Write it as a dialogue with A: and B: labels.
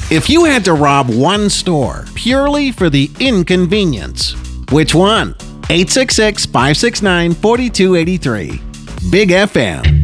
A: If you had to rob one store purely for the inconvenience, which one? 866-569-4283. Big FM.